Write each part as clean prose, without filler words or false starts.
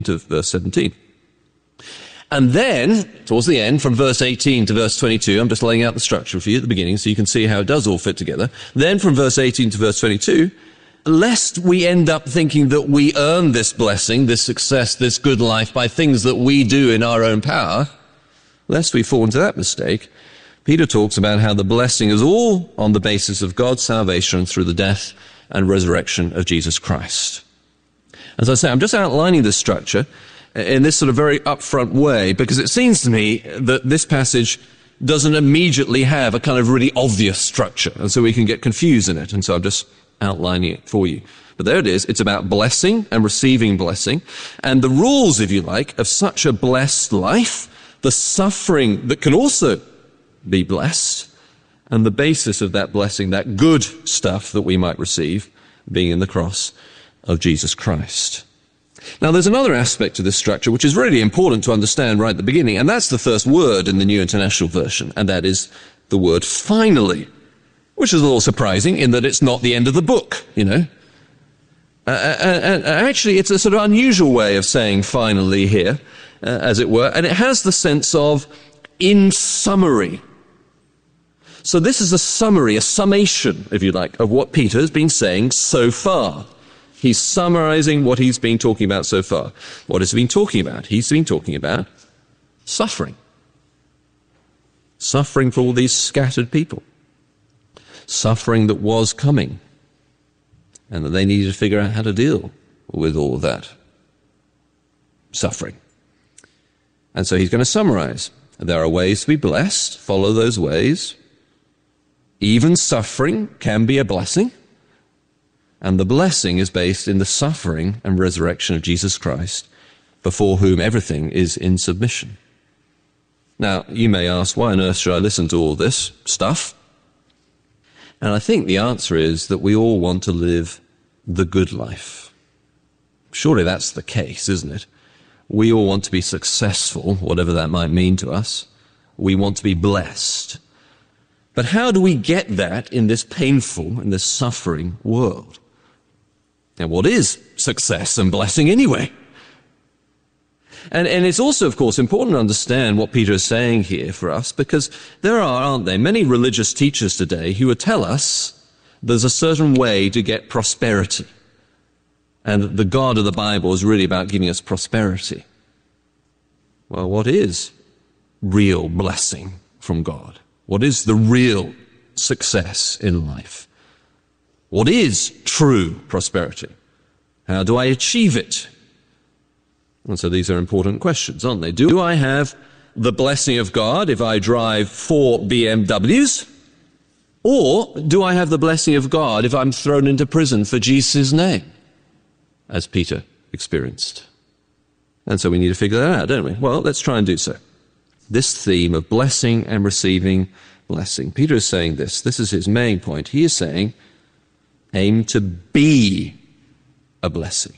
to verse 17. And then, towards the end, from verse 18 to verse 22, I'm just laying out the structure for you at the beginning so you can see how it does all fit together. Then from verse 18 to verse 22, lest we end up thinking that we earn this blessing, this success, this good life by things that we do in our own power, lest we fall into that mistake, Peter talks about how the blessing is all on the basis of God's salvation through the death and resurrection of Jesus Christ. As I say, I'm just outlining this structure in this sort of very upfront way, because it seems to me that this passage doesn't immediately have a kind of really obvious structure, and so we can get confused in it, and so I'm just outlining it for you. But there it is. It's about blessing and receiving blessing, and the rules, if you like, of such a blessed life, the suffering that can also be blessed, and the basis of that blessing, that good stuff that we might receive, being in the cross of Jesus Christ. Now, there's another aspect to this structure which is really important to understand right at the beginning, and that's the first word in the New International Version, and that is the word finally, which is a little surprising in that it's not the end of the book, you know. And actually, it's a sort of unusual way of saying finally here, as it were, and it has the sense of in summary. So this is a summary, a summation, if you like, of what Peter has been saying so far. He's summarizing what he's been talking about so far. What has he been talking about? He's been talking about suffering. Suffering for all these scattered people. Suffering that was coming. And that they needed to figure out how to deal with all of that suffering. And so he's going to summarize. There are ways to be blessed. Follow those ways. Even suffering can be a blessing. And the blessing is based in the suffering and resurrection of Jesus Christ, before whom everything is in submission. Now, you may ask, why on earth should I listen to all this stuff? And I think the answer is that we all want to live the good life. Surely that's the case, isn't it? We all want to be successful, whatever that might mean to us. We want to be blessed. But how do we get that in this painful, in this suffering world? Now, what is success and blessing anyway? And it's also, of course, important to understand what Peter is saying here for us, because there are, aren't there, many religious teachers today who would tell us there's a certain way to get prosperity. And the God of the Bible is really about giving us prosperity. Well, what is real blessing from God? What is the real success in life? What is true prosperity? How do I achieve it? And so these are important questions, aren't they? Do I have the blessing of God if I drive 4 BMWs? Or do I have the blessing of God if I'm thrown into prison for Jesus' name, as Peter experienced? And so we need to figure that out, don't we? Well, let's try and do so. This theme of blessing and receiving blessing. Peter is saying this. This is his main point. He is saying, aim to be a blessing.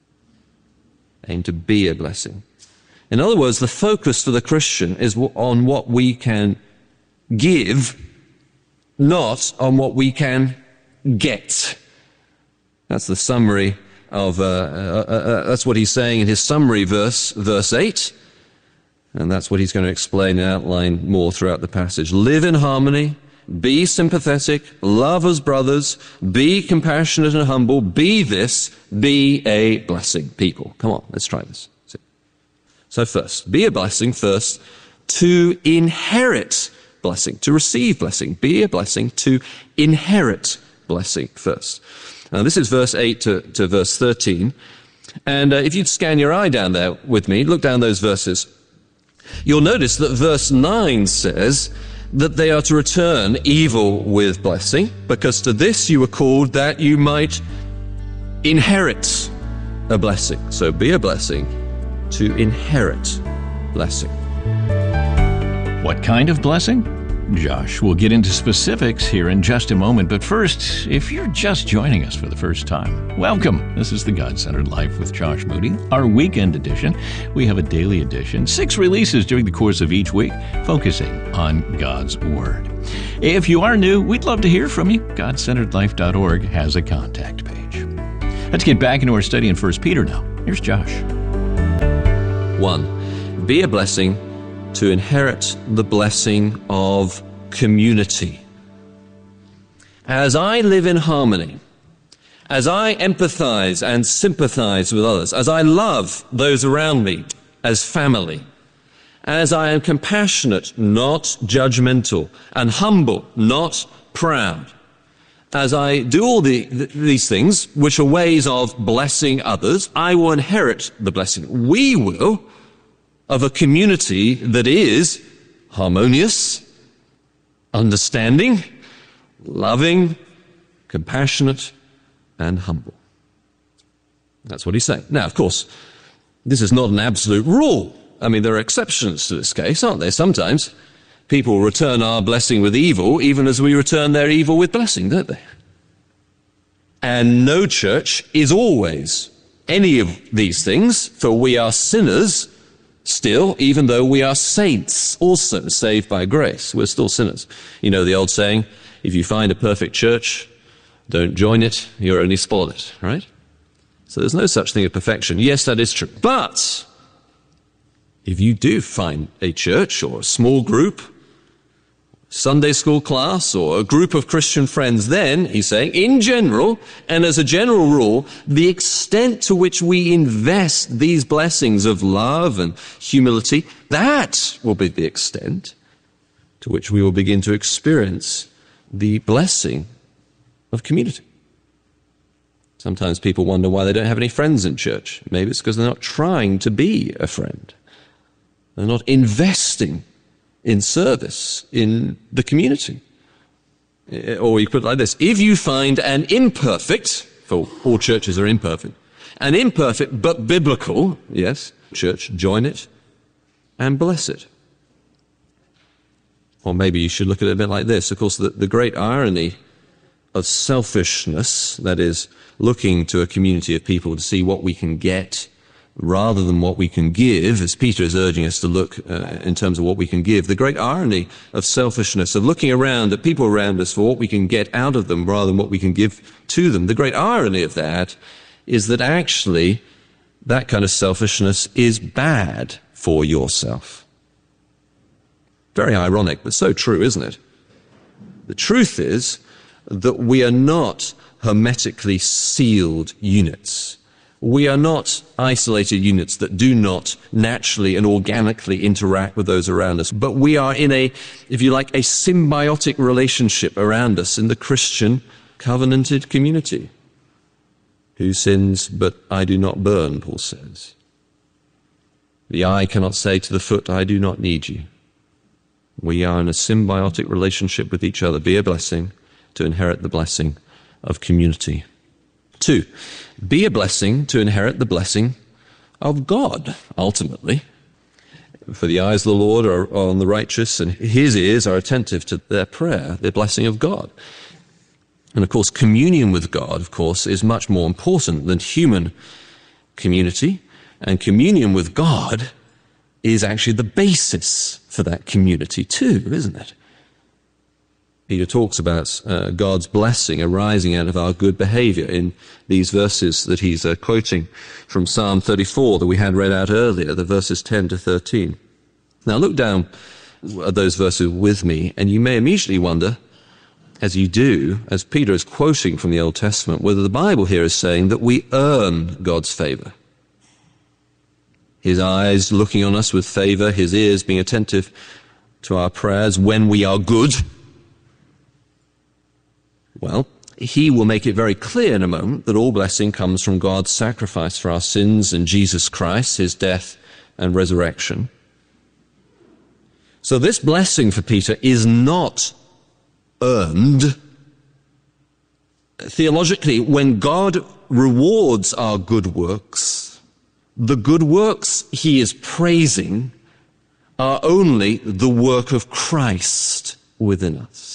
Aim to be a blessing. In other words, the focus for the Christian is on what we can give, not on what we can get. That's the summary of, that's what he's saying in his summary verse 8. And that's what he's going to explain and outline more throughout the passage. Live in harmony, be sympathetic, love as brothers, be compassionate and humble, be this, be a blessing people. Come on, let's try this. So first, be a blessing first to inherit blessing, to receive blessing. Be a blessing to inherit blessing first. Now this is verse 8 to verse 13. And if you'd scan your eye down there with me, look down those verses. You'll notice that verse 9 says that they are to return evil with blessing, because to this you were called that you might inherit a blessing. So be a blessing to inherit blessing. What kind of blessing? Josh will get into specifics here in just a moment, but first, if you're just joining us for the first time, welcome. This is the God-Centered Life with Josh Moody, our weekend edition. We have a daily edition, 6 releases during the course of each week, focusing on God's Word. If you are new, we'd love to hear from you. GodCenteredLife.org has a contact page. Let's get back into our study in 1 Peter now. Here's Josh. 1. Be a blessing to inherit the blessing of community. As I live in harmony, as I empathize and sympathize with others, as I love those around me as family, as I am compassionate, not judgmental, and humble, not proud, as I do all these things, which are ways of blessing others, I will inherit the blessing. We will, of a community that is harmonious, understanding, loving, compassionate, and humble. That's what he's saying. Now, of course, this is not an absolute rule. I mean, there are exceptions to this case, aren't there? Sometimes people return our blessing with evil, even as we return their evil with blessing, don't they? And no church is always any of these things, for we are sinners still, even though we are saints, also saved by grace. We're still sinners. You know the old saying, if you find a perfect church, don't join it, you're only spoiled it, right? So there's no such thing as perfection. Yes, that is true. But if you do find a church or a small group, Sunday school class, or a group of Christian friends, then, he's saying, in general, and as a general rule, the extent to which we invest these blessings of love and humility, that will be the extent to which we will begin to experience the blessing of community. Sometimes people wonder why they don't have any friends in church. Maybe it's because they're not trying to be a friend. They're not investing in service in the community. Or you put it like this: if you find an imperfect, for all churches are imperfect, an imperfect but biblical, yes, church, join it and bless it. Or maybe you should look at it a bit like this. Of course, the great irony of selfishness, that is, looking to a community of people to see what we can get rather than what we can give, as Peter is urging us to look in terms of what we can give. The great irony of selfishness, of looking around at people around us for what we can get out of them rather than what we can give to them. The great irony of that is that actually that kind of selfishness is bad for yourself. Very ironic, but so true, isn't it? The truth is that we are not hermetically sealed units. We are not isolated units that do not naturally and organically interact with those around us, but we are in a, if you like, a symbiotic relationship around us in the Christian covenanted community. Who sins, but I do not burn, Paul says. The eye cannot say to the foot, I do not need you. We are in a symbiotic relationship with each other. Be a blessing to inherit the blessing of community. 2, be a blessing to inherit the blessing of God, ultimately. For the eyes of the Lord are on the righteous, and his ears are attentive to their prayer, the blessing of God. And of course, communion with God, of course, is much more important than human community. And communion with God is actually the basis for that community too, isn't it? Peter talks about God's blessing arising out of our good behavior in these verses that he's quoting from Psalm 34 that we had read out earlier, the verses 10 to 13. Now look down at those verses with me, and you may immediately wonder, as you do, as Peter is quoting from the Old Testament, whether the Bible here is saying that we earn God's favor. His eyes looking on us with favor, his ears being attentive to our prayers when we are good. Well, he will make it very clear in a moment that all blessing comes from God's sacrifice for our sins in Jesus Christ, his death and resurrection. So this blessing for Peter is not earned. Theologically, when God rewards our good works, the good works he is praising are only the work of Christ within us.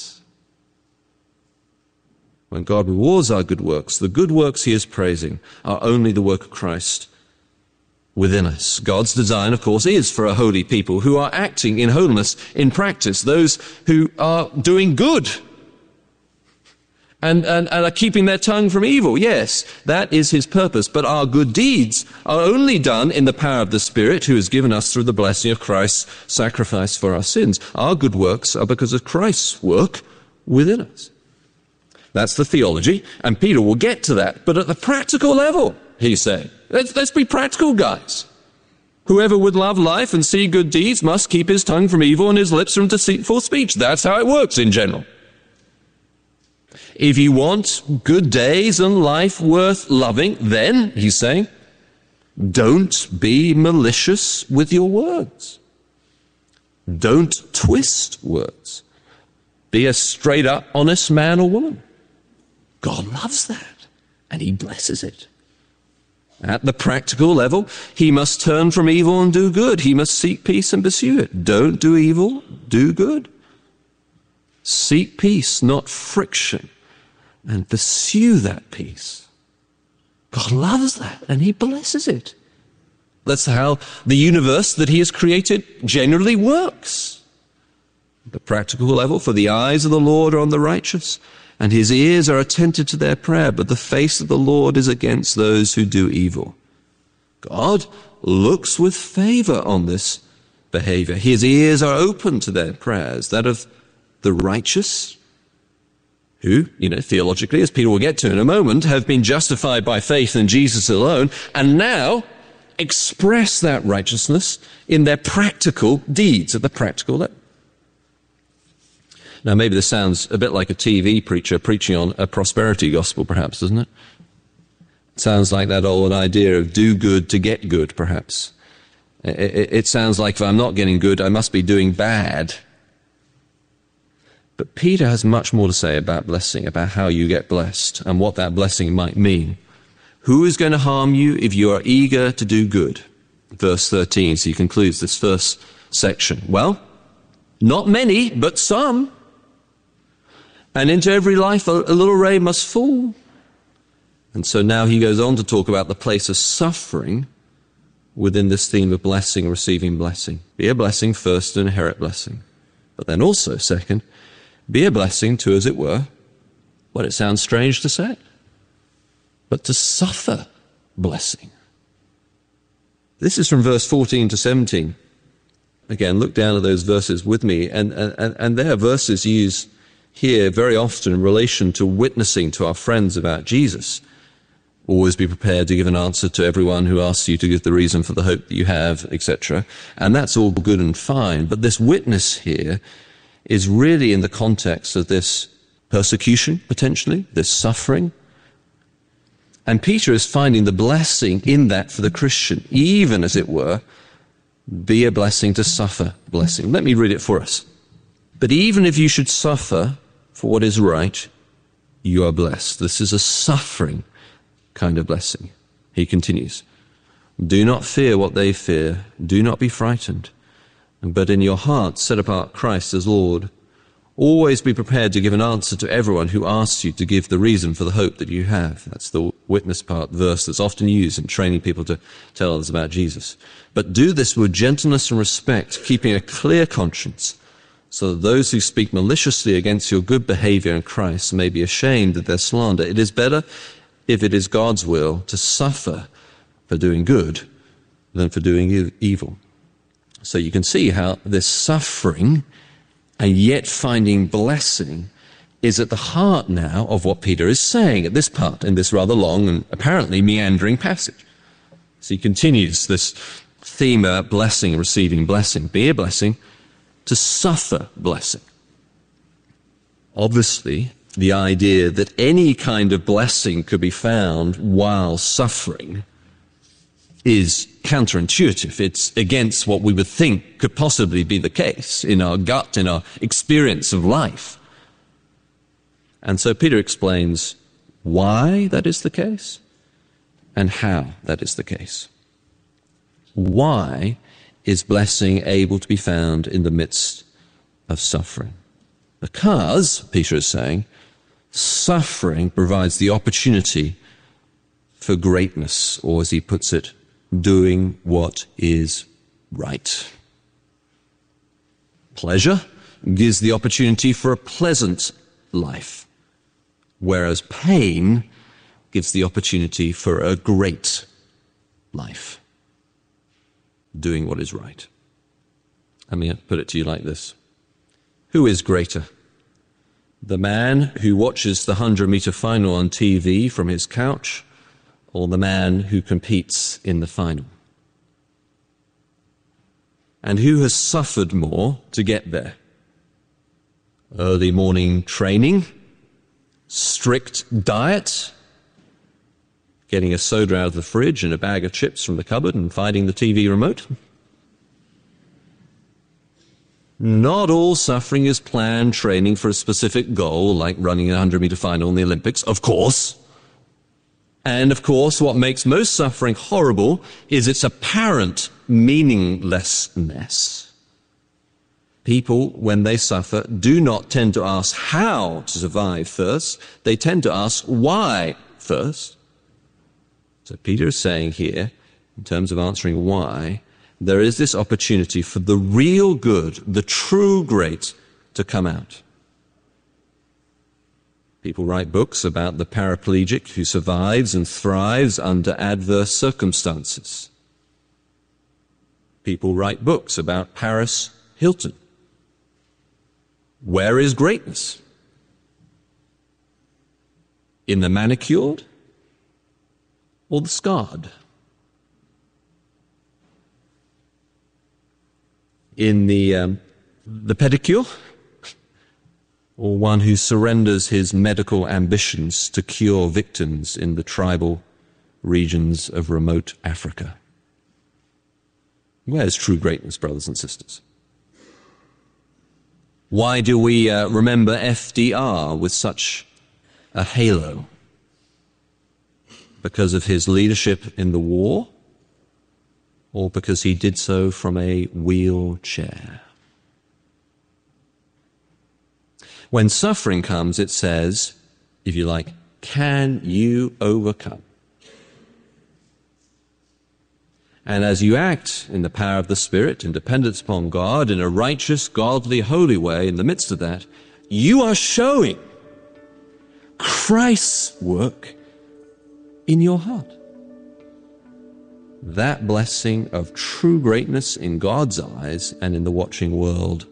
When God rewards our good works, the good works he is praising are only the work of Christ within us. God's design, of course, is for a holy people who are acting in holiness in practice, those who are doing good. and are keeping their tongue from evil. Yes, that is his purpose. But our good deeds are only done in the power of the Spirit who has given us through the blessing of Christ's sacrifice for our sins. Our good works are because of Christ's work within us. That's the theology, and Peter will get to that. But at the practical level, he's saying, let's be practical, guys. Whoever would love life and see good deeds must keep his tongue from evil and his lips from deceitful speech. That's how it works in general. If you want good days and life worth loving, then, he's saying, don't be malicious with your words. Don't twist words. Be a straight up, honest man or woman. God loves that, and he blesses it. At the practical level, he must turn from evil and do good. He must seek peace and pursue it. Don't do evil, do good. Seek peace, not friction, and pursue that peace. God loves that, and he blesses it. That's how the universe that he has created generally works. At the practical level, for the eyes of the Lord are on the righteous, and his ears are attentive to their prayer, but the face of the Lord is against those who do evil. God looks with favor on this behavior. His ears are open to their prayers, that of the righteous, who, theologically, as Peter will get to in a moment, have been justified by faith in Jesus alone, and now express that righteousness in their practical deeds at the practical level. Now, maybe this sounds a bit like a TV preacher preaching on a prosperity gospel, perhaps, doesn't it? It sounds like that old idea of do good to get good, perhaps. It sounds like if I'm not getting good, I must be doing bad. But Peter has much more to say about blessing, about how you get blessed and what that blessing might mean. Who is going to harm you if you are eager to do good? Verse 13, so he concludes this first section. Well, not many, but some. And into every life a little ray must fall. And so now he goes on to talk about the place of suffering within this theme of blessing, receiving blessing. Be a blessing first to inherit blessing. But then also, second, be a blessing to, as it were, it sounds strange to say, but to suffer blessing. This is from verse 14 to 17. Again, look down at those verses with me, and they are verses used here very often in relation to witnessing to our friends about Jesus. Always be prepared to give an answer to everyone who asks you to give the reason for the hope that you have, etc. And that's all good and fine, but this witness here is really in the context of this persecution, potentially, this suffering. And Peter is finding the blessing in that for the Christian, even, as it were, be a blessing to suffer blessing. Let me read it for us. But even if you should suffer for what is right, you are blessed. This is a suffering kind of blessing. He continues, do not fear what they fear. Do not be frightened. But in your heart, set apart Christ as Lord. Always be prepared to give an answer to everyone who asks you to give the reason for the hope that you have. That's the witness part verse that's often used in training people to tell others about Jesus. But do this with gentleness and respect, keeping a clear conscience, so that those who speak maliciously against your good behavior in Christ may be ashamed of their slander. It is better, if it is God's will, to suffer for doing good than for doing evil. So you can see how this suffering and yet finding blessing is at the heart now of what Peter is saying at this part, in this rather long and apparently meandering passage. So he continues this theme about blessing and receiving blessing. Be a blessing to suffer blessing. Obviously, the idea that any kind of blessing could be found while suffering is counterintuitive. It's against what we would think could possibly be the case in our gut, in our experience of life. And so Peter explains why that is the case and how that is the case. Why is blessing able to be found in the midst of suffering? Because, Peter is saying, suffering provides the opportunity for greatness, or as he puts it, doing what is right. Pleasure gives the opportunity for a pleasant life. whereas pain gives the opportunity for a great life, doing what is right. Let me put it to you like this. Who is greater? The man who watches the 100-meter final on TV from his couch, or the man who competes in the final? And who has suffered more to get there? Early morning training, strict diet, getting a soda out of the fridge and a bag of chips from the cupboard and finding the TV remote? Not all suffering is planned training for a specific goal, like running a 100-meter final in the Olympics, of course. And of course, what makes most suffering horrible is its apparent meaninglessness. People, when they suffer, do not tend to ask how to survive first. They tend to ask why first. So Peter is saying here, in terms of answering why, there is this opportunity for the real good, the true great, to come out. People write books about the paraplegic who survives and thrives under adverse circumstances. People write books about Paris Hilton. Where is greatness? In the manicured or the scarred? In the pedicure, or one who surrenders his medical ambitions to cure victims in the tribal regions of remote Africa? Where's true greatness, brothers and sisters? Why do we remember FDR with such a halo? Because of his leadership in the war? Or because he did so from a wheelchair? When suffering comes, it says, if you like, can you overcome? And as you act in the power of the Spirit, in dependence upon God, in a righteous, godly, holy way, in the midst of that, you are showing Christ's work in your heart. That blessing of true greatness in God's eyes and in the watching world.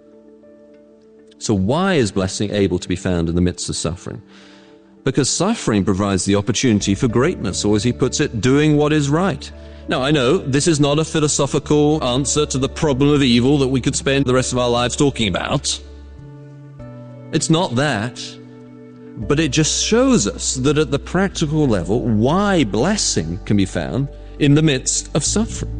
So why is blessing able to be found in the midst of suffering? Because suffering provides the opportunity for greatness, or as he puts it, doing what is right. Now, I know this is not a philosophical answer to the problem of evil that we could spend the rest of our lives talking about. It's not that. But it just shows us that at the practical level, why blessing can be found in the midst of suffering.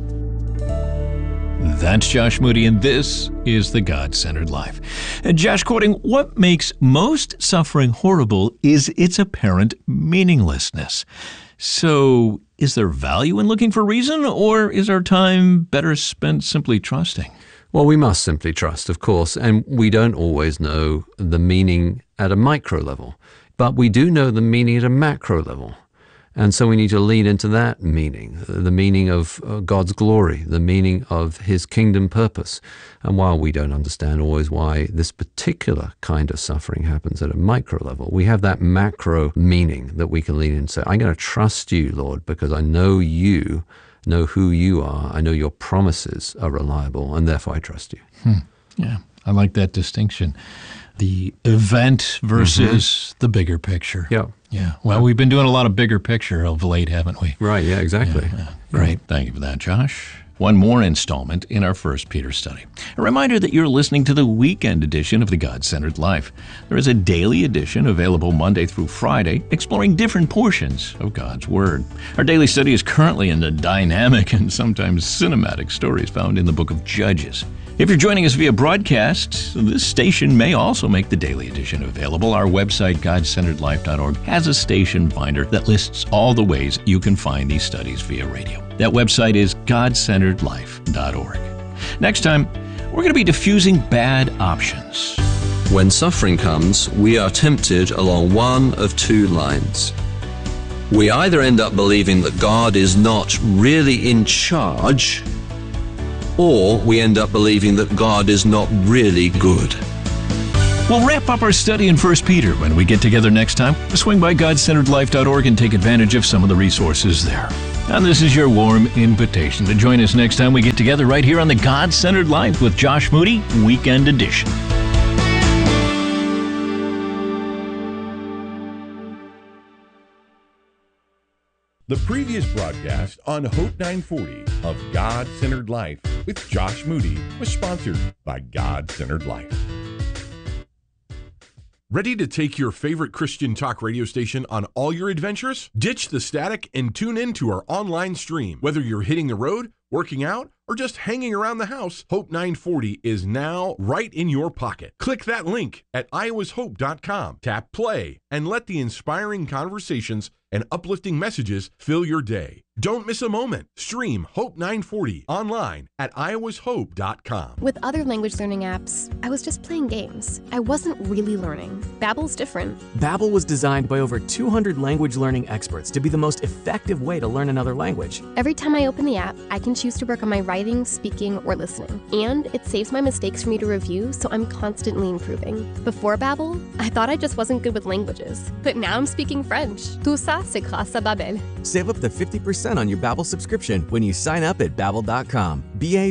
That's Josh Moody, and this is The God-Centered Life. And Josh quoting, what makes most suffering horrible is its apparent meaninglessness. So, is there value in looking for reason, or is our time better spent simply trusting? Well, we must simply trust, of course, and we don't always know the meaning at a micro level, but we do know the meaning at a macro level. And so we need to lean into that meaning, the meaning of God's glory, the meaning of his kingdom purpose. And while we don't understand always why this particular kind of suffering happens at a micro level, we have that macro meaning that we can lean into and say, I'm going to trust you, Lord, because I know you, know who you are, I know your promises are reliable, and therefore I trust you. Yeah, I like that distinction. The event versus the bigger picture. Yeah. Yeah. Well, we've been doing a lot of bigger picture of late, haven't we? Right. Yeah, exactly. Yeah. Great. Thank you for that, Josh. One more installment in our First Peter study. A reminder that you're listening to the weekend edition of The God-Centered Life. There is a daily edition available Monday through Friday, exploring different portions of God's Word. Our daily study is currently in the dynamic and sometimes cinematic stories found in the book of Judges. If you're joining us via broadcast, this station may also make the daily edition available. Our website, godcenteredlife.org, has a station finder that lists all the ways you can find these studies via radio. That website is godcenteredlife.org. Next time, we're going to be diffusing bad options. When suffering comes, we are tempted along one of two lines. We either end up believing that God is not really in charge, or we end up believing that God is not really good. We'll wrap up our study in 1 Peter when we get together next time. Swing by GodCenteredLife.org and take advantage of some of the resources there. And this is your warm invitation to join us next time we get together right here on the God-Centered Life with Josh Moody, Weekend Edition. The previous broadcast on Hope 940 of God-Centered Life with Josh Moody was sponsored by God-Centered Life. Ready to take your favorite Christian talk radio station on all your adventures? Ditch the static and tune in to our online stream. Whether you're hitting the road, working out, or just hanging around the house, Hope 940 is now right in your pocket. Click that link at iowashope.com, tap play, and let the inspiring conversations and uplifting messages fill your day. Don't miss a moment. Stream Hope 940 online at iowashope.com. With other language learning apps, I was just playing games. I wasn't really learning. Babbel's different. Babbel was designed by over 200 language learning experts to be the most effective way to learn another language. Every time I open the app, I can choose to work on my writing, speaking, or listening. And it saves my mistakes for me to review, so I'm constantly improving. Before Babbel, I thought I just wasn't good with languages. But now I'm speaking French. Tout ça, c'est grâce à Babbel. Save up to 50% on your Babbel subscription when you sign up at Babbel.com.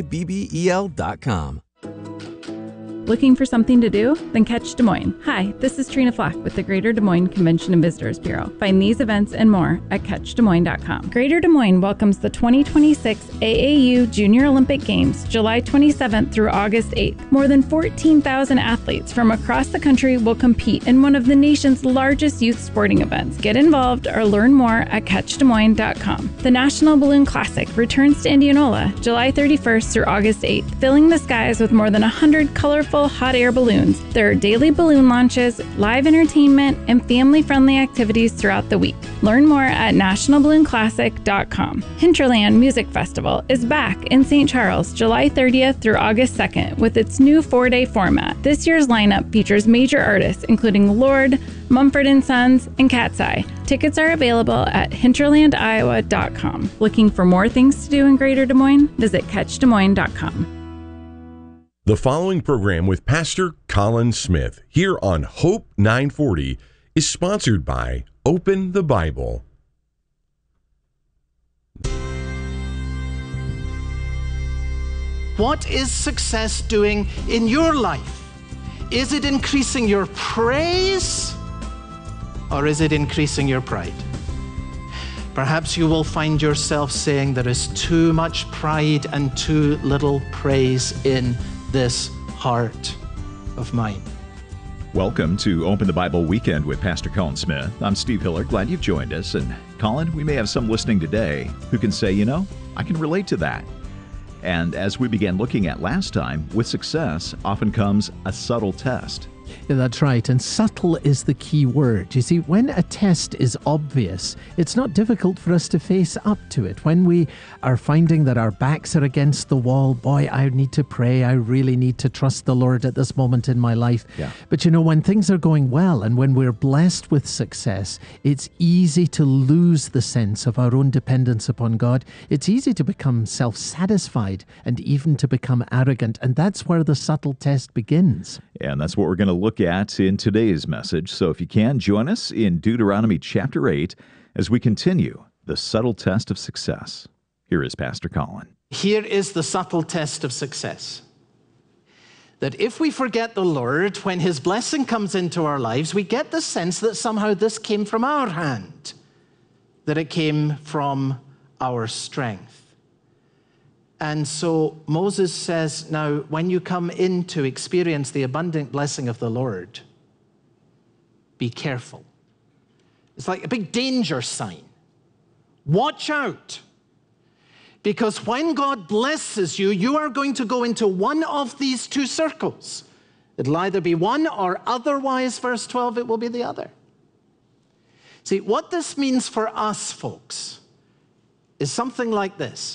Babbel.com. Looking for something to do? Then catch Des Moines. Hi, this is Trina Flack with the Greater Des Moines Convention and Visitors Bureau. Find these events and more at CatchDesMoines.com. Greater Des Moines welcomes the 2026 AAU Junior Olympic Games, July 27th through August 8th. More than 14,000 athletes from across the country will compete in one of the nation's largest youth sporting events. Get involved or learn more at CatchDesMoines.com. The National Balloon Classic returns to Indianola, July 31st through August 8th, filling the skies with more than 100 colorful hot air balloons. There are daily balloon launches, live entertainment, and family-friendly activities throughout the week. Learn more at nationalballoonclassic.com. Hinterland Music Festival is back in St. Charles, July 30th through August 2nd with its new 4-day format. This year's lineup features major artists including Lorde, Mumford & Sons, and Cat's Eye. Tickets are available at hinterlandiowa.com. Looking for more things to do in Greater Des Moines? Visit catchdesmoines.com. The following program with Pastor Colin Smith here on Hope 940 is sponsored by Open the Bible. What is success doing in your life? Is it increasing your praise or is it increasing your pride? Perhaps you will find yourself saying there is too much pride and too little praise in this heart of mine. Welcome to Open the Bible Weekend with Pastor Colin Smith. I'm Steve Hiller. Glad you've joined us. And Colin, we may have some listening today who can say, you know, I can relate to that. And as we began looking at last time, with success often comes a subtle test. Yeah, that's right. And subtle is the key word. You see, when a test is obvious, it's not difficult for us to face up to it. When we are finding that our backs are against the wall, boy, I need to pray. I really need to trust the Lord at this moment in my life. Yeah. But you know, when things are going well and when we're blessed with success, it's easy to lose the sense of our own dependence upon God. It's easy to become self-satisfied and even to become arrogant. And that's where the subtle test begins. And that's what we're going to look at in today's message. So if you can, join us in Deuteronomy chapter 8 as we continue the subtle test of success. Here is Pastor Colin. Here is the subtle test of success. That if we forget the Lord, when His blessing comes into our lives, we get the sense that somehow this came from our hand, that it came from our strength. And so Moses says, now, when you come in to experience the abundant blessing of the Lord, be careful. It's like a big danger sign. Watch out. Because when God blesses you, you are going to go into one of these two circles. It'll either be one or otherwise, verse 12, it will be the other. See, what this means for us, folks, is something like this.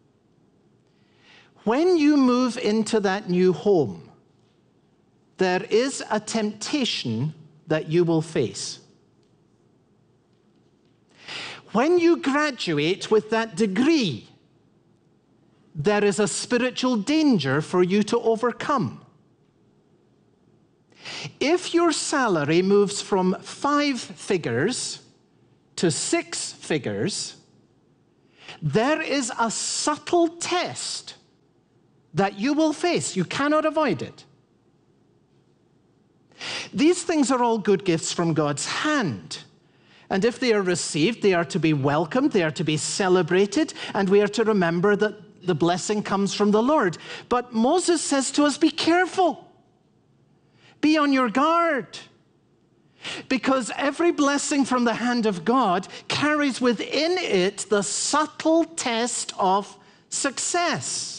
When you move into that new home, there is a temptation that you will face. When you graduate with that degree, there is a spiritual danger for you to overcome. If your salary moves from 5 figures to 6 figures, there is a subtle test that you will face. You cannot avoid it. These things are all good gifts from God's hand. And if they are received, they are to be welcomed, they are to be celebrated, and we are to remember that the blessing comes from the Lord. But Moses says to us, be careful. Be on your guard. Because every blessing from the hand of God carries within it the subtle test of success.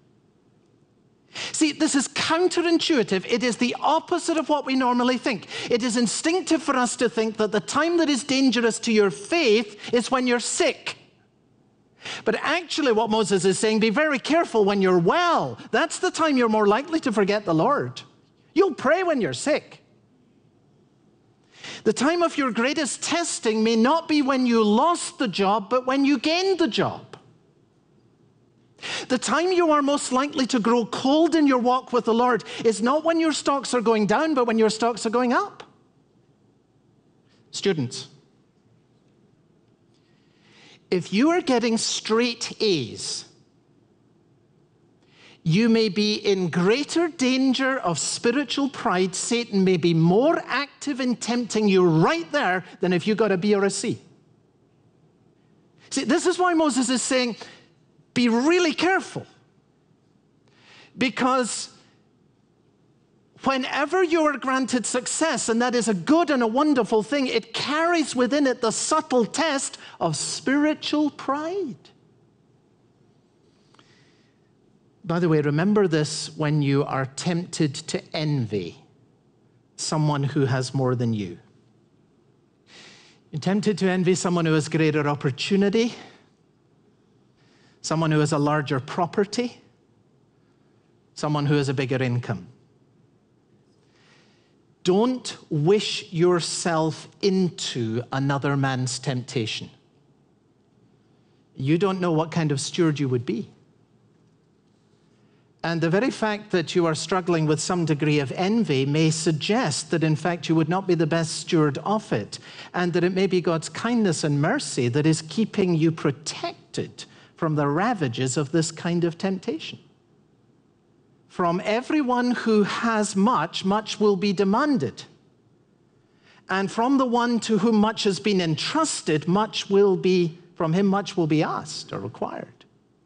See, this is counterintuitive. It is the opposite of what we normally think. It is instinctive for us to think that the time that is dangerous to your faith is when you're sick. But actually what Moses is saying, be very careful when you're well. That's the time you're more likely to forget the Lord. You'll pray when you're sick. The time of your greatest testing may not be when you lost the job, but when you gained the job. The time you are most likely to grow cold in your walk with the Lord is not when your stocks are going down, but when your stocks are going up. Students, if you are getting straight A's, you may be in greater danger of spiritual pride. Satan may be more active in tempting you right there than if you got a B or a C. See, this is why Moses is saying, be really careful. Because whenever you are granted success, and that is a good and a wonderful thing, it carries within it the subtle test of spiritual pride. By the way, remember this when you are tempted to envy someone who has more than you. You're tempted to envy someone who has greater opportunity, someone who has a larger property, someone who has a bigger income. Don't wish yourself into another man's temptation. You don't know what kind of steward you would be. And the very fact that you are struggling with some degree of envy may suggest that, in fact, you would not be the best steward of it, and that it may be God's kindness and mercy that is keeping you protected from the ravages of this kind of temptation. From everyone who has much, much will be demanded. And from the one to whom much has been entrusted, from him much will be asked or required.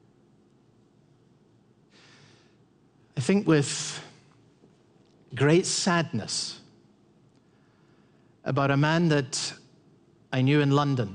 I think with great sadness about a man that I knew in London.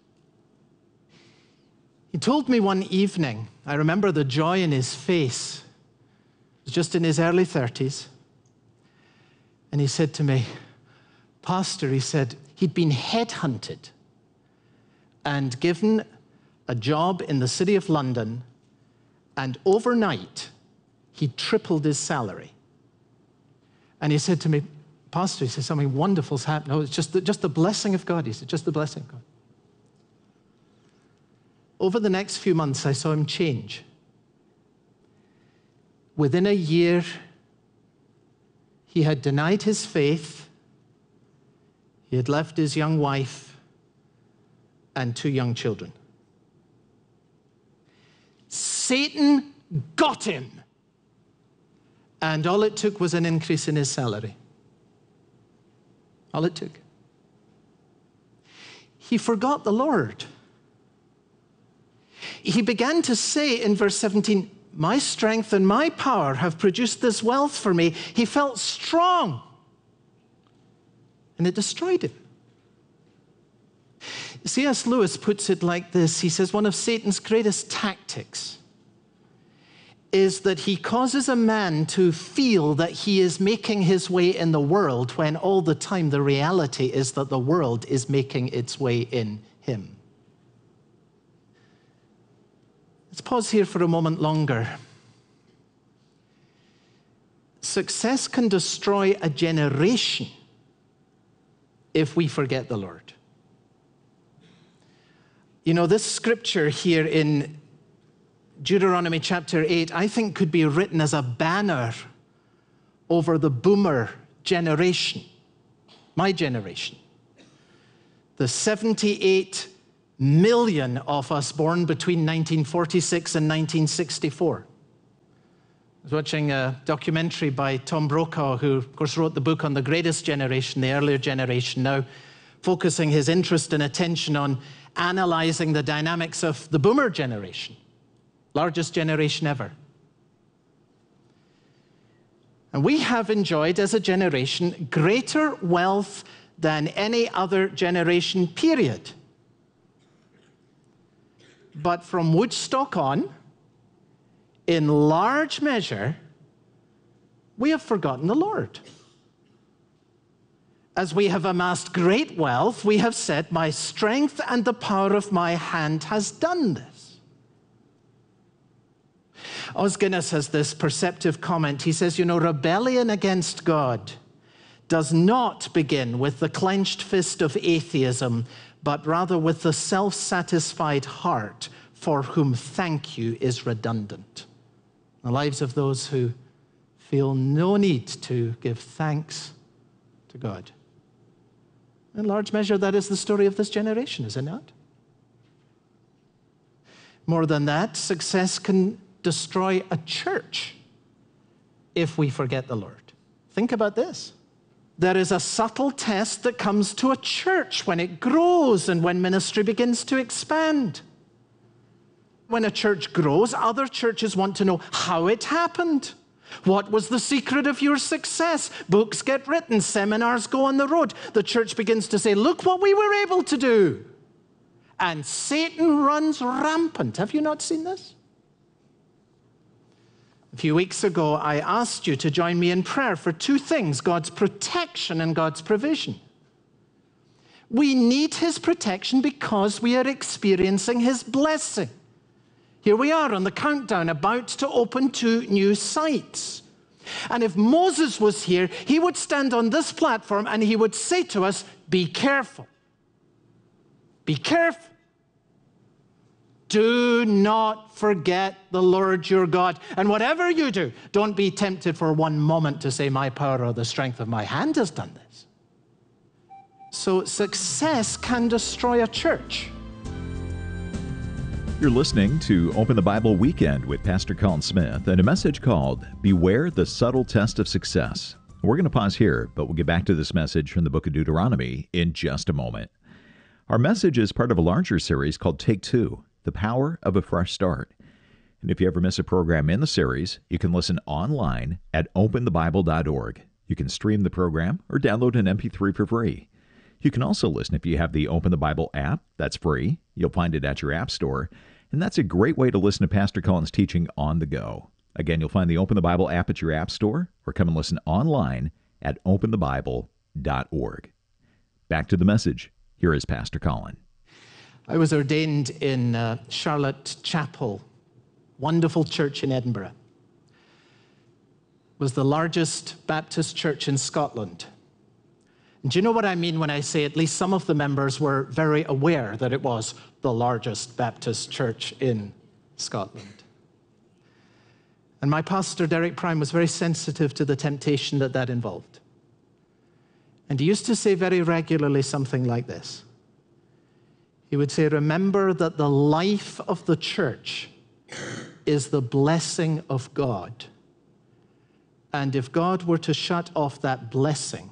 He told me one evening, I remember the joy in his face. He was just in his early 30s. And he said to me, Pastor, he said, he'd been headhunted and given a job in the City of London, and overnight, he tripled his salary. And he said to me, Pastor, he said, something wonderful's happened. No, it's just the blessing of God. He said, just the blessing of God. Over the next few months, I saw him change. Within a year, he had denied his faith. He had left his young wife and 2 young children. Satan got him. And all it took was an increase in his salary. All it took. He forgot the Lord. He began to say in verse 17, my strength and my power have produced this wealth for me. He felt strong. And it destroyed him. C.S. Lewis puts it like this. He says, one of Satan's greatest tactics is that he causes a man to feel that he is making his way in the world, when all the time the reality is that the world is making its way in him. Let's pause here for a moment longer. Success can destroy a generation if we forget the Lord. You know, this scripture here in Deuteronomy chapter 8, I think could be written as a banner over the boomer generation, my generation, the 78 million of us born between 1946 and 1964. I was watching a documentary by Tom Brokaw, who, of course, wrote the book on the greatest generation, the earlier generation, now focusing his interest and attention on analyzing the dynamics of the boomer generation, largest generation ever. And we have enjoyed, as a generation, greater wealth than any other generation, period. But from Woodstock on, in large measure, we have forgotten the Lord. As we have amassed great wealth, we have said, my strength and the power of my hand has done this. Os Guinness has this perceptive comment. He says, rebellion against God does not begin with the clenched fist of atheism, but rather with the self-satisfied heart for whom thank you is redundant. The lives of those who feel no need to give thanks to God. In large measure, that is the story of this generation, is it not? More than that, success can destroy a church if we forget the Lord. Think about this. There is a subtle test that comes to a church when it grows and when ministry begins to expand. When a church grows, other churches want to know how it happened. What was the secret of your success? Books get written, seminars go on the road. The church begins to say, look what we were able to do. And Satan runs rampant. Have you not seen this? A few weeks ago, I asked you to join me in prayer for two things: God's protection and God's provision. We need his protection because we are experiencing his blessing. Here we are on the countdown, about to open 2 new sites. And if Moses was here, he would stand on this platform and he would say to us, be careful. Be careful. Do not forget the Lord your God. And whatever you do, don't be tempted for one moment to say, my power or the strength of my hand has done this. So success can destroy a church. You're listening to Open the Bible Weekend with Pastor Colin Smith and a message called Beware the Subtle Test of Success. We're going to pause here, but we'll get back to this message from the book of Deuteronomy in just a moment. Our message is part of a larger series called Take Two, The Power of a Fresh Start. And if you ever miss a program in the series, you can listen online at openthebible.org. You can stream the program or download an MP3 for free. You can also listen if you have the Open the Bible app. That's free. You'll find it at your app store. And that's a great way to listen to Pastor Colin's teaching on the go. Again, you'll find the Open the Bible app at your app store or come and listen online at openthebible.org. Back to the message. Here is Pastor Colin. I was ordained in Charlotte Chapel, wonderful church in Edinburgh. It was the largest Baptist church in Scotland. And do you know what I mean when I say at least some of the members were very aware that it was the largest Baptist church in Scotland? And my pastor, Derek Prime, was very sensitive to the temptation that involved. And he used to say very regularly something like this. He would say, remember that the life of the church is the blessing of God. And if God were to shut off that blessing,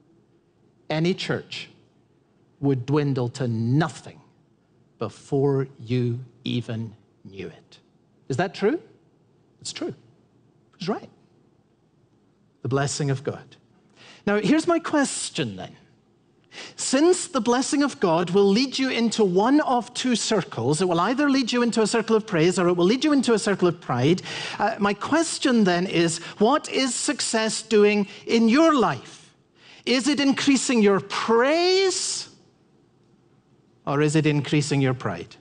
any church would dwindle to nothing before you even knew it. Is that true? It's true. He's right. The blessing of God. Now, here's my question then. Since the blessing of God will lead you into one of 2 circles, it will either lead you into a circle of praise or it will lead you into a circle of pride. My question then is, what is success doing in your life? Is it increasing your praise or is it increasing your pride?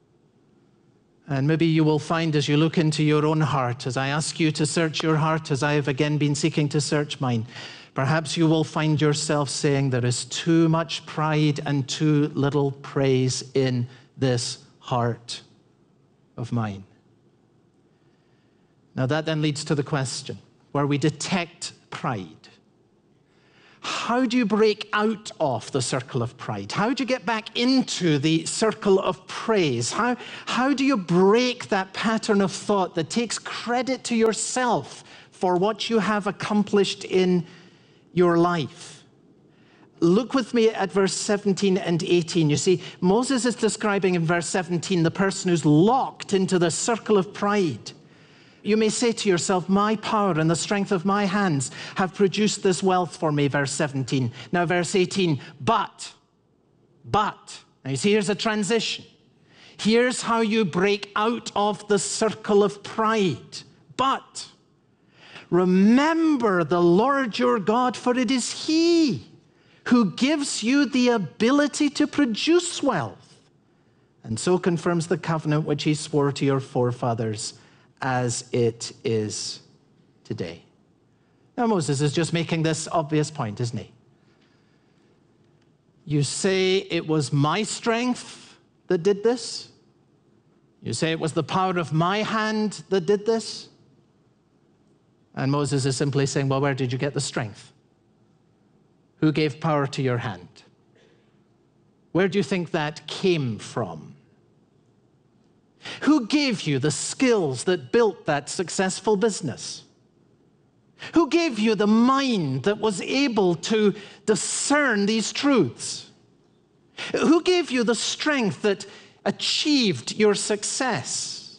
And maybe you will find as you look into your own heart, as I ask you to search your heart, as I have again been seeking to search mine, perhaps you will find yourself saying there is too much pride and too little praise in this heart of mine. Now that then leads to the question, where we detect pride. how do you break out of the circle of pride? How do you get back into the circle of praise? How do you break that pattern of thought that takes credit to yourself for what you have accomplished in your life? Look with me at verse 17 and 18. You see, Moses is describing in verse 17 the person who's locked into the circle of pride. You may say to yourself, my power and the strength of my hands have produced this wealth for me, verse 17. Now, verse 18, but. Now, you see, here's a transition. Here's how you break out of the circle of pride. But remember the Lord your God, for it is He who gives you the ability to produce wealth, and so confirms the covenant which He swore to your forefathers, as it is today. Now, Moses is just making this obvious point, isn't he? You say it was my strength that did this? You say it was the power of my hand that did this? And Moses is simply saying, well, where did you get the strength? Who gave power to your hand? Where do you think that came from? Who gave you the skills that built that successful business? Who gave you the mind that was able to discern these truths? Who gave you the strength that achieved your success?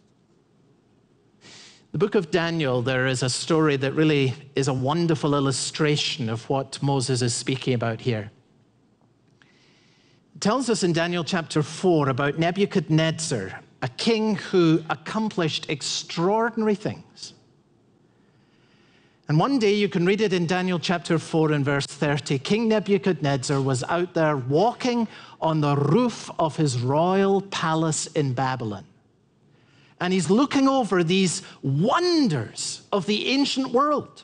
The book of Daniel, there is a story that really is a wonderful illustration of what Moses is speaking about here. It tells us in Daniel chapter 4 about Nebuchadnezzar, a king who accomplished extraordinary things. And one day, you can read it in Daniel chapter 4 and verse 30, King Nebuchadnezzar was out there walking on the roof of his royal palace in Babylon. And he's looking over these wonders of the ancient world.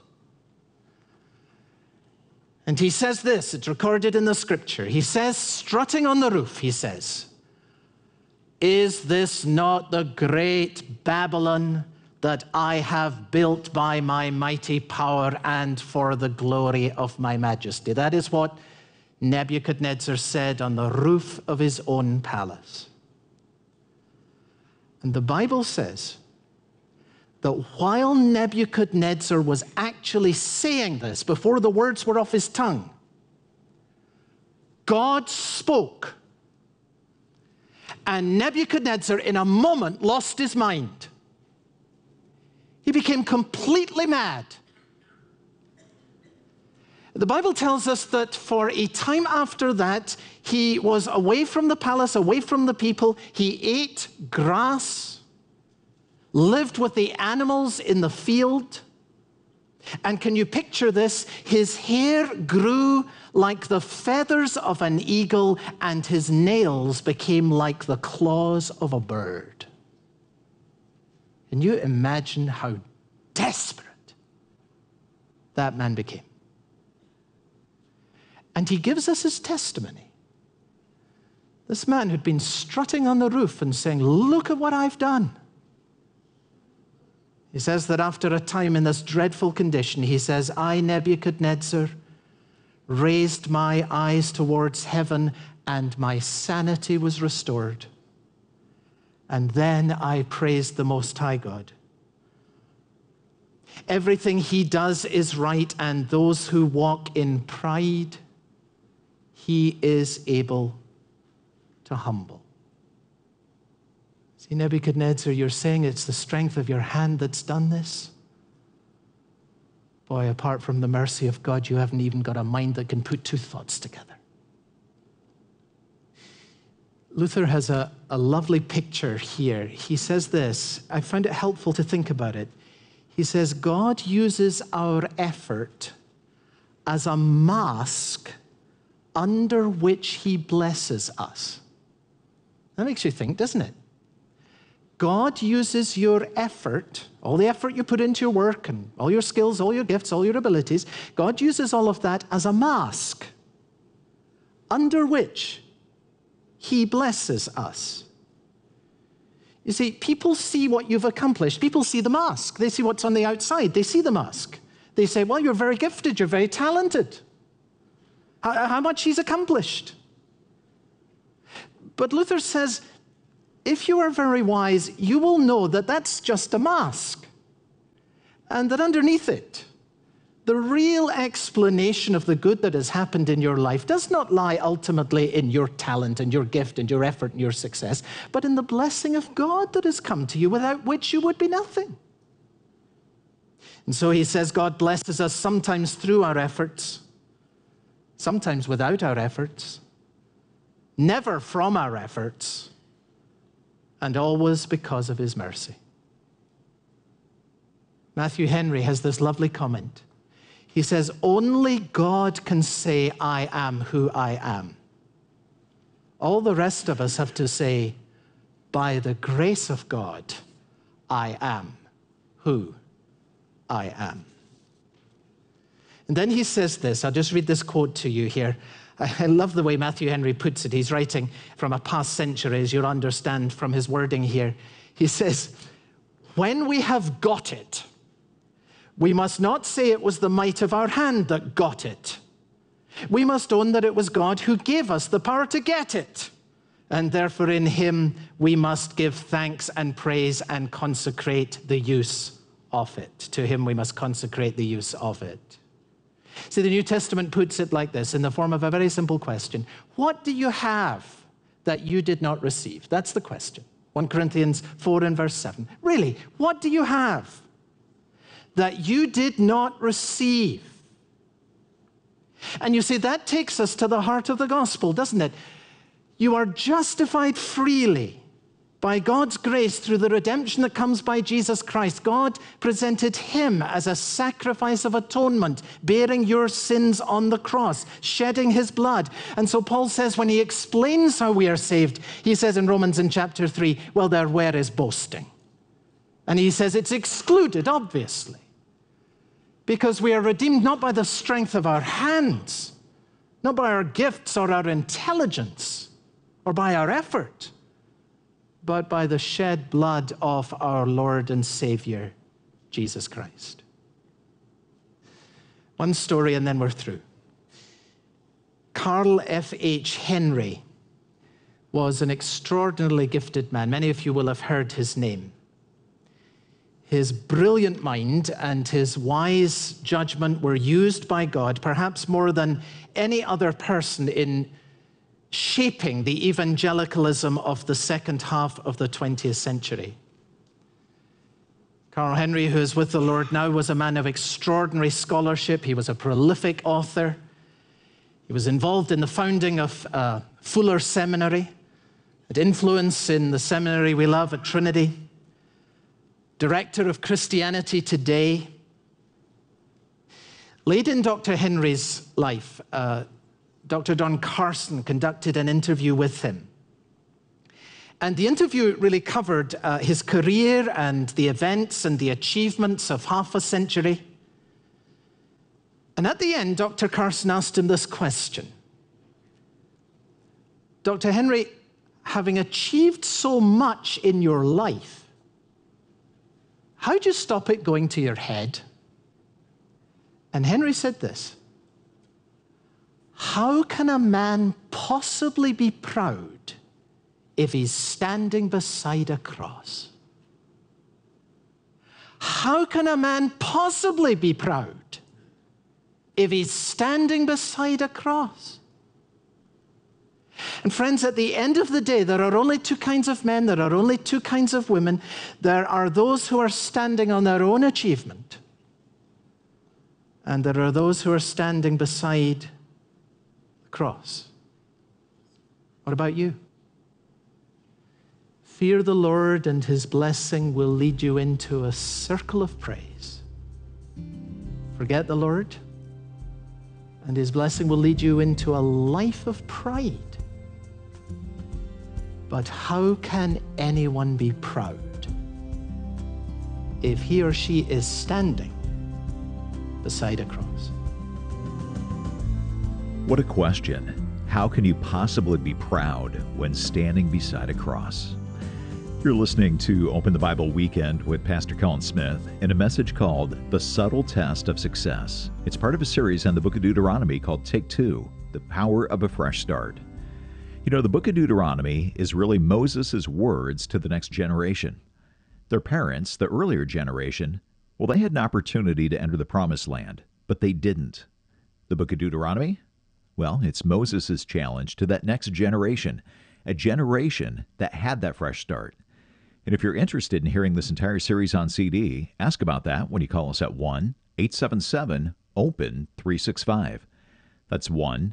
And he says this, it's recorded in the scripture. He says, strutting on the roof, he says, is this not the great Babylon that I have built by my mighty power and for the glory of my majesty? That is what Nebuchadnezzar said on the roof of his own palace. And the Bible says that while Nebuchadnezzar was actually saying this, before the words were off his tongue, God spoke. And Nebuchadnezzar, in a moment, lost his mind. He became completely mad. The Bible tells us that for a time after that, he was away from the palace, away from the people. He ate grass, lived with the animals in the field. And can you picture this? His hair grew like the feathers of an eagle, and his nails became like the claws of a bird. Can you imagine how desperate that man became? And he gives us his testimony. This man who'd been strutting on the roof and saying, look at what I've done. He says that after a time in this dreadful condition, he says, I, Nebuchadnezzar, raised my eyes towards heaven and my sanity was restored. And then I praised the Most High God. Everything he does is right, and those who walk in pride, he is able to humble. See, Nebuchadnezzar, you're saying it's the strength of your hand that's done this? Boy, apart from the mercy of God, you haven't even got a mind that can put two thoughts together. Luther has a lovely picture here. He says this, I found it helpful to think about it. He says, God uses our effort as a mask under which he blesses us. That makes you think, doesn't it? God uses your effort, all the effort you put into your work and all your skills, all your gifts, all your abilities, God uses all of that as a mask under which he blesses us. You see, people see what you've accomplished. People see the mask. They see what's on the outside. They see the mask. They say, well, you're very gifted. You're very talented. how much he's accomplished. But Luther says, if you are very wise, you will know that that's just a mask. And that underneath it, the real explanation of the good that has happened in your life does not lie ultimately in your talent and your gift and your effort and your success, but in the blessing of God that has come to you, without which you would be nothing. And so he says God blesses us sometimes through our efforts, sometimes without our efforts, never from our efforts, and always because of his mercy. Matthew Henry has this lovely comment. He says, only God can say, I am who I am. All the rest of us have to say, by the grace of God, I am who I am. And then he says this, I'll just read this quote to you here. I love the way Matthew Henry puts it. He's writing from a past century, as you'll understand from his wording here. He says, when we have got it, we must not say it was the might of our hand that got it. We must own that it was God who gave us the power to get it. And therefore in him we must give thanks and praise and consecrate the use of it. To him we must consecrate the use of it. See, the New Testament puts it like this in the form of a very simple question. What do you have that you did not receive? That's the question. 1 Corinthians 4 and verse 7. Really, what do you have that you did not receive? And you see, that takes us to the heart of the gospel, doesn't it? You are justified freely by God's grace through the redemption that comes by Jesus Christ. God presented him as a sacrifice of atonement, bearing your sins on the cross, shedding his blood. And so Paul says, when he explains how we are saved, he says in Romans in chapter 3, well, there, where is boasting? And he says it's excluded, obviously, because we are redeemed not by the strength of our hands, not by our gifts or our intelligence or by our effort, but by the shed blood of our Lord and Savior, Jesus Christ. One story and then we're through. Carl F.H. Henry was an extraordinarily gifted man. Many of you will have heard his name. His brilliant mind and his wise judgment were used by God, perhaps more than any other person, in shaping the evangelicalism of the second half of the 20th century. Carl Henry, who is with the Lord now, was a man of extraordinary scholarship. He was a prolific author. He was involved in the founding of Fuller Seminary, had influence in the seminary we love at Trinity, director of Christianity Today. Late in Dr. Henry's life, Dr. Don Carson conducted an interview with him. And the interview really covered his career and the events and the achievements of half a century. And at the end, Dr. Carson asked him this question. Dr. Henry, having achieved so much in your life, how'd you stop it going to your head? And Henry said this: how can a man possibly be proud if he's standing beside a cross? How can a man possibly be proud if he's standing beside a cross? And friends, at the end of the day, there are only two kinds of men, there are only two kinds of women. There are those who are standing on their own achievement, and there are those who are standing beside the cross. What about you? Fear the Lord, and his blessing will lead you into a circle of praise. Forget the Lord, and his blessing will lead you into a life of pride. But how can anyone be proud if he or she is standing beside a cross? What a question. How can you possibly be proud when standing beside a cross? You're listening to Open the Bible Weekend with Pastor Colin Smith in a message called The Subtle Test of Success. It's part of a series on the book of Deuteronomy called Take Two. The Power of a Fresh Start. You know, the book of Deuteronomy is really Moses' words to the next generation. Their parents, the earlier generation, well, they had an opportunity to enter the Promised Land, but they didn't. The book of Deuteronomy? Well, it's Moses' challenge to that next generation, a generation that had that fresh start. And if you're interested in hearing this entire series on CD, ask about that when you call us at 1-877-OPEN-365. That's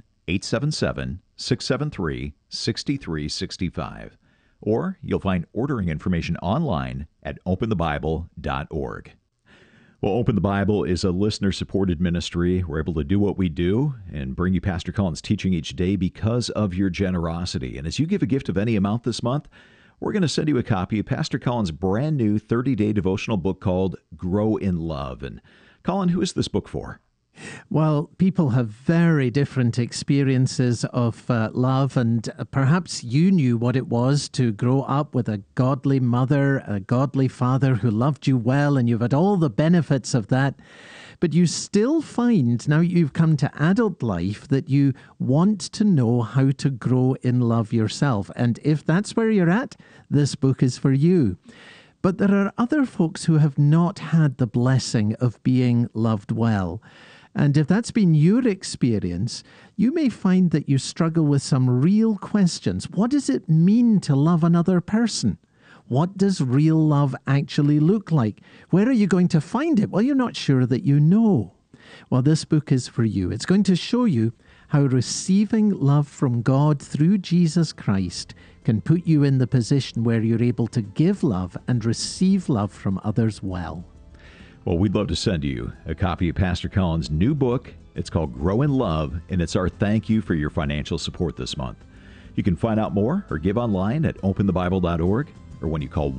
1-877-673-6365. Or you'll find ordering information online at openthebible.org. Well, Open the Bible is a listener-supported ministry. We're able to do what we do and bring you Pastor Colin's teaching each day because of your generosity. And as you give a gift of any amount this month, we're going to send you a copy of Pastor Colin's brand new 30-day devotional book called Grow in Love. And Colin, who is this book for? Well, people have very different experiences of love, and perhaps you knew what it was to grow up with a godly mother, a godly father who loved you well, and you've had all the benefits of that. But you still find, now you've come to adult life, that you want to know how to grow in love yourself. And if that's where you're at, this book is for you. But there are other folks who have not had the blessing of being loved well. And if that's been your experience, you may find that you struggle with some real questions. What does it mean to love another person? What does real love actually look like? Where are you going to find it? Well, you're not sure that you know. Well, this book is for you. It's going to show you how receiving love from God through Jesus Christ can put you in the position where you're able to give love and receive love from others well. Well, we'd love to send you a copy of Pastor Colin's new book. It's called Grow in Love, and it's our thank you for your financial support this month. You can find out more or give online at openthebible.org or when you call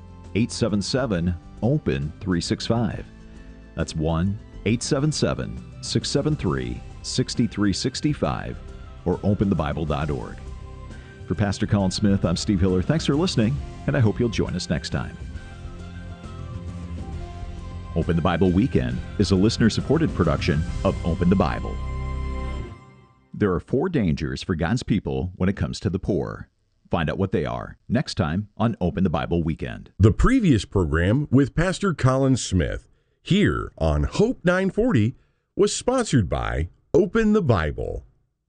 1-877-OPEN-365. That's 1-877-673-6365 or openthebible.org. For Pastor Colin Smith, I'm Steve Hiller. Thanks for listening, and I hope you'll join us next time. Open the Bible Weekend is a listener-supported production of Open the Bible. There are 4 dangers for God's people when it comes to the poor. Find out what they are next time on Open the Bible Weekend. The previous program with Pastor Colin Smith here on Hope 940 was sponsored by Open the Bible.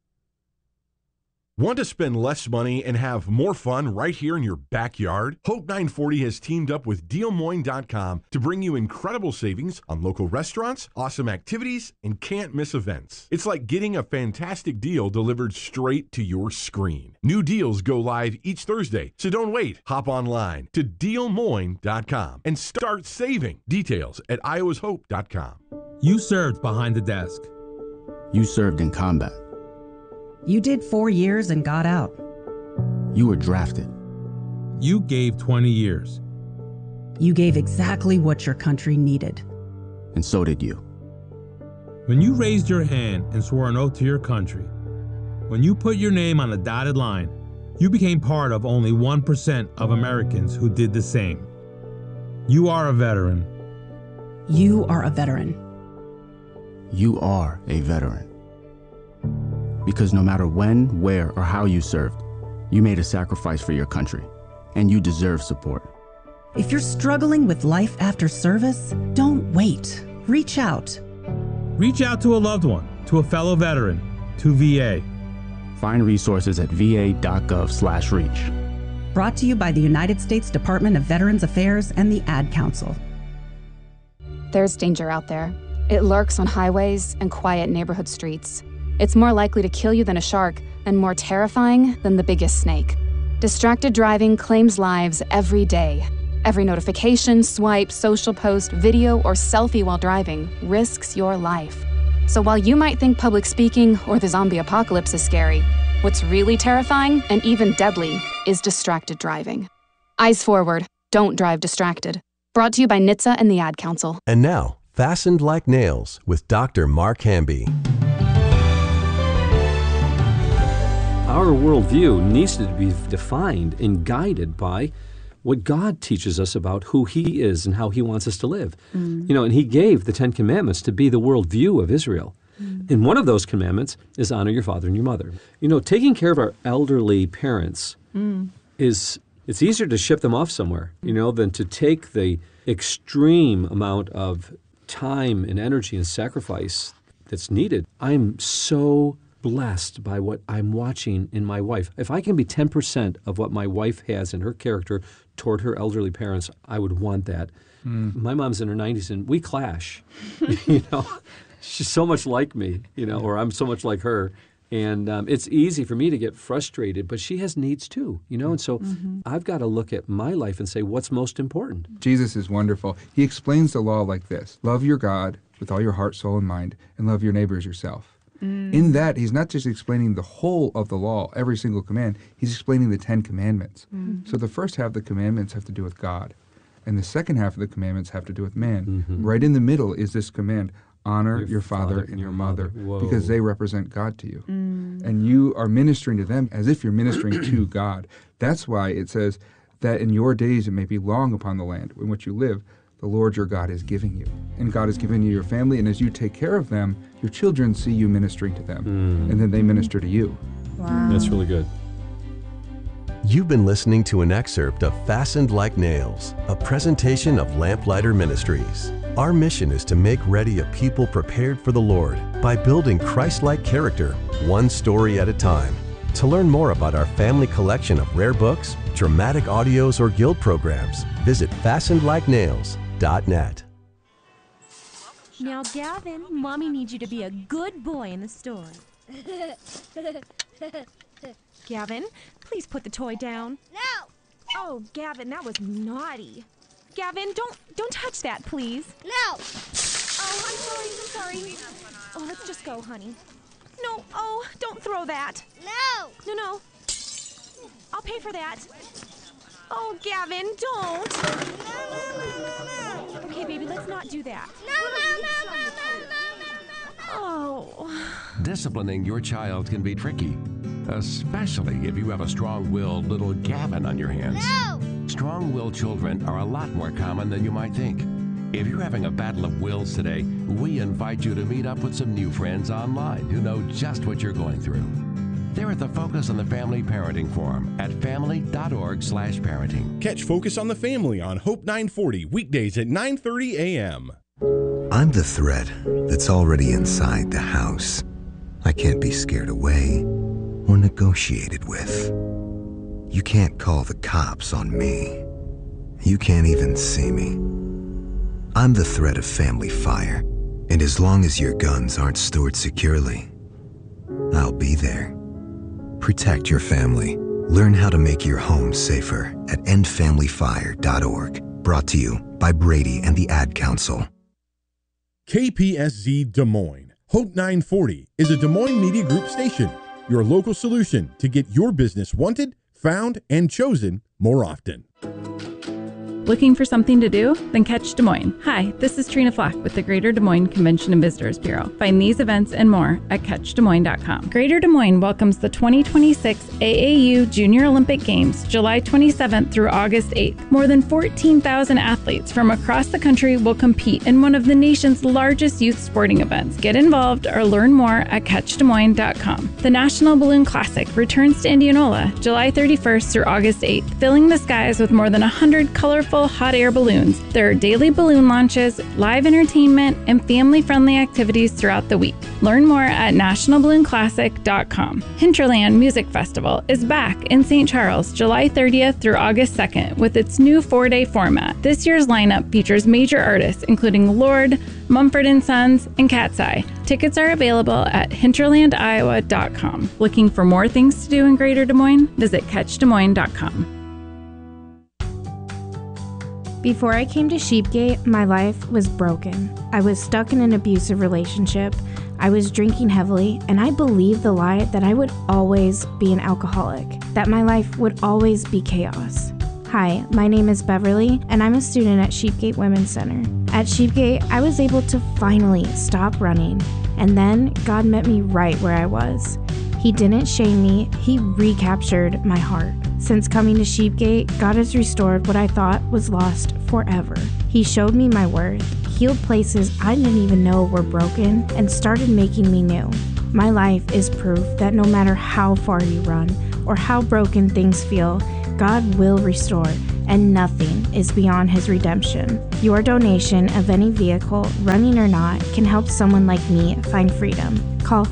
Want to spend less money and have more fun right here in your backyard? Hope 940 has teamed up with DealMoine.com to bring you incredible savings on local restaurants, awesome activities, and can't-miss events. It's like getting a fantastic deal delivered straight to your screen. New deals go live each Thursday, so don't wait. Hop online to DealMoine.com and start saving. Details at iowashope.com. You served behind the desk. You served in combat. You did 4 years and got out. You were drafted. You gave 20 years. You gave exactly what your country needed. And so did you. When you raised your hand and swore an oath to your country, when you put your name on a dotted line, you became part of only 1% of Americans who did the same. You are a veteran. You are a veteran. You are a veteran. Because no matter when, where, or how you served, you made a sacrifice for your country, and you deserve support. If you're struggling with life after service, don't wait. Reach out. Reach out to a loved one, to a fellow veteran, to VA. Find resources at va.gov/reach. Brought to you by the United States Department of Veterans Affairs and the Ad Council. There's danger out there. It lurks on highways and quiet neighborhood streets. It's more likely to kill you than a shark, and more terrifying than the biggest snake. Distracted driving claims lives every day. Every notification, swipe, social post, video, or selfie while driving risks your life. So while you might think public speaking or the zombie apocalypse is scary, what's really terrifying and even deadly is distracted driving. Eyes forward, don't drive distracted. Brought to you by NHTSA and the Ad Council. And now, Fastened Like Nails with Dr. Mark Hamby. Our worldview needs to be defined and guided by what God teaches us about who He is and how He wants us to live. You know, and He gave the Ten Commandments to be the worldview of Israel. And one of those commandments is honor your father and your mother. You know, taking care of our elderly parents it's easier to ship them off somewhere, you know, than to take the extreme amount of time and energy and sacrifice that's needed. I'm so blessed by what I'm watching in my wife. If I can be 10% of what my wife has in her character toward her elderly parents, I would want that. My mom's in her 90s, and we clash. You know, she's so much like me, you know, or I'm so much like her. And it's easy for me to get frustrated, but she has needs too, you know? And so I've got to look at my life and say, what's most important? Jesus is wonderful. He explains the law like this: love your God with all your heart, soul, and mind, and love your neighbor as yourself. In that, he's not just explaining the whole of the law, every single command, he's explaining the 10 commandments. So the first half of the commandments have to do with God, and the second half of the commandments have to do with man. Right in the middle is this command: honor your father and your mother, because they represent God to you. And you are ministering to them as if you're ministering to God. That's why it says that in your days it may be long upon the land in which you live, the Lord your God is giving you. And God has given you your family, and as you take care of them, your children see you ministering to them, and then they minister to you. Wow. That's really good. You've been listening to an excerpt of Fastened Like Nails, a presentation of Lamplighter Ministries. Our mission is to make ready a people prepared for the Lord by building Christ-like character, one story at a time. To learn more about our family collection of rare books, dramatic audios, or guild programs, visit fastenedlikenails.net. Now, Gavin, Mommy needs you to be a good boy in the store. Gavin, please put the toy down. No! Oh, Gavin, that was naughty. Gavin, don't touch that, please. No! Oh, I'm sorry. Oh, let's just go, honey. No, oh, don't throw that. No! No. I'll pay for that. Oh, Gavin, don't. No. Okay, baby, let's not do that. No. Oh. Disciplining your child can be tricky, especially if you have a strong-willed little Gavin on your hands. No! Strong-willed children are a lot more common than you might think. If you're having a battle of wills today, we invite you to meet up with some new friends online who know just what you're going through. They're at the Focus on the Family Parenting Forum at family.org/parenting. Catch Focus on the Family on Hope 940, weekdays at 9:30 a.m. I'm the threat that's already inside the house. I can't be scared away or negotiated with. You can't call the cops on me. You can't even see me. I'm the threat of family fire, and as long as your guns aren't stored securely, I'll be there. Protect your family. Learn how to make your home safer at endfamilyfire.org. Brought to you by Brady and the Ad Council. KPSZ Des Moines. Hope 940 is a Des Moines Media Group station, your local solution to get your business wanted, found, and chosen more often. Looking for something to do? Then catch Des Moines. Hi, this is Trina Flock with the Greater Des Moines Convention and Visitors Bureau. Find these events and more at catchdesmoines.com. Greater Des Moines welcomes the 2026 AAU Junior Olympic Games, July 27th through August 8th. More than 14,000 athletes from across the country will compete in one of the nation's largest youth sporting events. Get involved or learn more at catchdesmoines.com. The National Balloon Classic returns to Indianola, July 31st through August 8th, filling the skies with more than 100 colorful hot air balloons. There are daily balloon launches, live entertainment, and family-friendly activities throughout the week. Learn more at nationalballoonclassic.com. Hinterland Music Festival is back in St. Charles, July 30th through August 2nd with its new 4-day format. This year's lineup features major artists including Lorde, Mumford & Sons, and Cat's Eye. Tickets are available at hinterlandiowa.com. Looking for more things to do in Greater Des Moines? Visit catchdesmoines.com. Before I came to Sheepgate, my life was broken. I was stuck in an abusive relationship. I was drinking heavily, and I believed the lie that I would always be an alcoholic, that my life would always be chaos. Hi, my name is Beverly, and I'm a student at Sheepgate Women's Center. At Sheepgate, I was able to finally stop running, and then God met me right where I was. He didn't shame me, He recaptured my heart. Since coming to Sheepgate, God has restored what I thought was lost forever. He showed me my worth, healed places I didn't even know were broken, and started making me new. My life is proof that no matter how far you run or how broken things feel, God will restore, and nothing is beyond His redemption. Your donation of any vehicle, running or not, can help someone like me find freedom. Call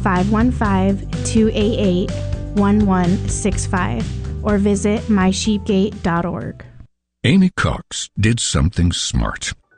515-288-1165 or visit mysheepgate.org. Amy Cox did something smart.